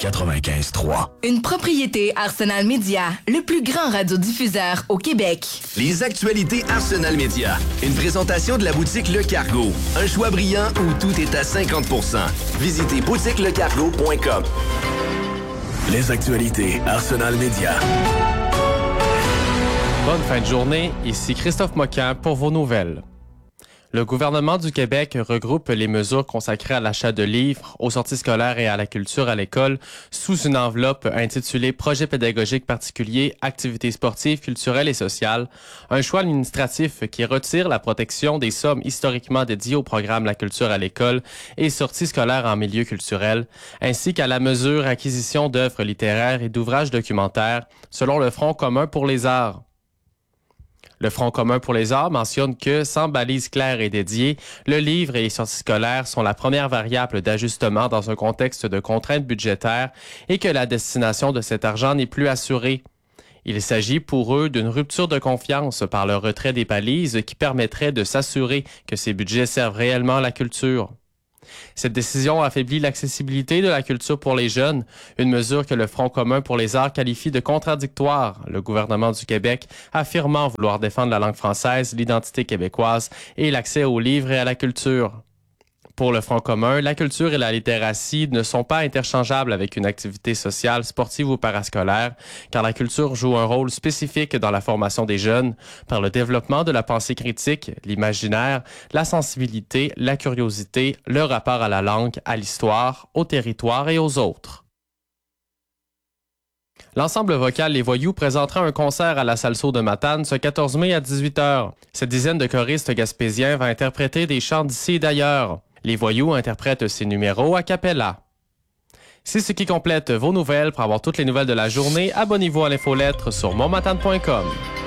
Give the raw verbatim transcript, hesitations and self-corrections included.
quatre-vingt-quinze trois. Une propriété Arsenal Média, le plus grand radiodiffuseur au Québec. Les actualités Arsenal Média. Une présentation de la boutique Le Cargo. Un choix brillant où tout est à cinquante pour cent. Visitez boutique le cargo point com. Les actualités Arsenal Média. Bonne fin de journée, ici Christophe Moquin pour vos nouvelles. Le gouvernement du Québec regroupe les mesures consacrées à l'achat de livres, aux sorties scolaires et à la culture à l'école sous une enveloppe intitulée « Projet pédagogique particulier, activités sportives, culturelles et sociales », un choix administratif qui retire la protection des sommes historiquement dédiées au programme La culture à l'école et sorties scolaires en milieu culturel, ainsi qu'à la mesure acquisition d'œuvres littéraires et d'ouvrages documentaires, selon le Front commun pour les arts. Le Front commun pour les arts mentionne que, sans balise claire et dédiée, le livre et les sorties scolaires sont la première variable d'ajustement dans un contexte de contraintes budgétaires et que la destination de cet argent n'est plus assurée. Il s'agit pour eux d'une rupture de confiance par le retrait des balises qui permettrait de s'assurer que ces budgets servent réellement la culture. Cette décision affaiblit l'accessibilité de la culture pour les jeunes, une mesure que le Front commun pour les arts qualifie de contradictoire, le gouvernement du Québec affirmant vouloir défendre la langue française, l'identité québécoise et l'accès aux livres et à la culture. Pour le Front commun, la culture et la littératie ne sont pas interchangeables avec une activité sociale, sportive ou parascolaire, car la culture joue un rôle spécifique dans la formation des jeunes par le développement de la pensée critique, l'imaginaire, la sensibilité, la curiosité, le rapport à la langue, à l'histoire, au territoire et aux autres. L'ensemble vocal Les Voyous présentera un concert à la Salso de Matane ce quatorze mai à dix-huit heures. Cette dizaine de choristes gaspésiens va interpréter des chants d'ici et d'ailleurs. Les Voyous interprètent ces numéros a cappella. C'est ce qui complète vos nouvelles. Pour avoir toutes les nouvelles de la journée, abonnez-vous à l'infolettre sur montmatane point com.